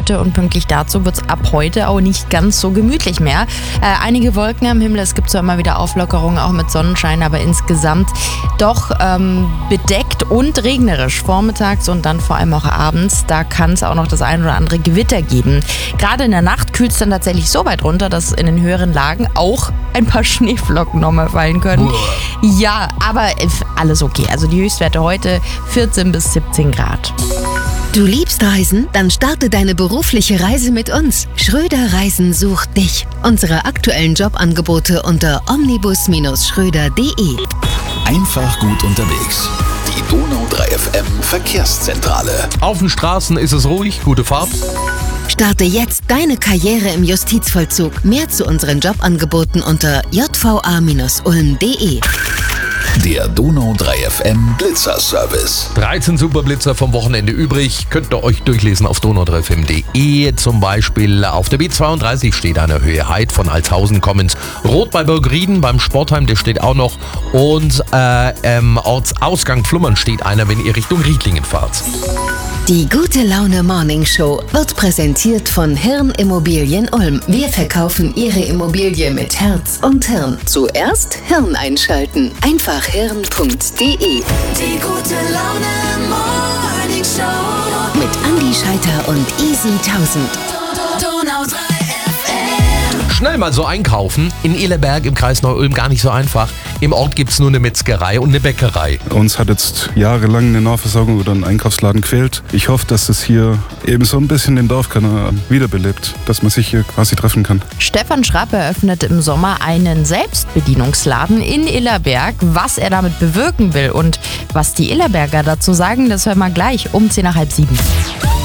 heute und pünktlich dazu wird es ab heute auch nicht ganz so gemütlich mehr. Einige Wolken am Himmel, es gibt zwar immer wieder Auflockerungen, auch mit Sonnenschein, aber insgesamt doch bedeckt und regnerisch vormittags und dann vor allem auch abends. Da kann es auch noch das ein oder andere Gewitter geben. Gerade in der Nacht kühlt es dann tatsächlich so weit runter, dass in den höheren Lagen auch ein paar Schneeflocken nochmal fallen können. Ja, aber alles okay. Also die Höchstwerte heute 14 bis 17 Grad. Du liebst Reisen? Dann starte deine berufliche Reise mit uns. Schröder Reisen sucht dich. Unsere aktuellen Jobangebote unter omnibus-schröder.de. Einfach gut unterwegs. Die Donau 3 FM Verkehrszentrale. Auf den Straßen ist es ruhig, gute Fahrt. Starte jetzt deine Karriere im Justizvollzug. Mehr zu unseren Jobangeboten unter jva-ulm.de. Der Donau 3 FM Blitzer-Service. 13 Superblitzer vom Wochenende übrig. Könnt ihr euch durchlesen auf donau3fm.de. Zum Beispiel auf der B32 steht eine Höhe Heid von Altshausen kommend. Rot bei Burgrieden, beim Sportheim, der steht auch noch. Und Ortsausgang Flummern steht einer, wenn ihr Richtung Riedlingen fahrt. Die Gute Laune Morning Show wird präsentiert von Hirn Immobilien Ulm. Wir verkaufen Ihre Immobilie mit Herz und Hirn. Zuerst Hirn einschalten. Einfach hirn.de. Die Gute Laune Morning Show. Mit Andi Scheiter und Easy 1000. Donau 3 FM. Schnell mal so einkaufen. In Ehleberg im Kreis Neu-Ulm gar nicht so einfach. Im Ort gibt es nur eine Metzgerei und eine Bäckerei. Uns hat jetzt jahrelang eine Nahversorgung oder ein Einkaufsladen gefehlt. Ich hoffe, dass es hier eben so ein bisschen den Dorfkern wiederbelebt, dass man sich hier quasi treffen kann. Stefan Schrapp eröffnet im Sommer einen Selbstbedienungsladen in Illerberg. Was er damit bewirken will und was die Illerberger dazu sagen, das hören wir gleich um 6:10.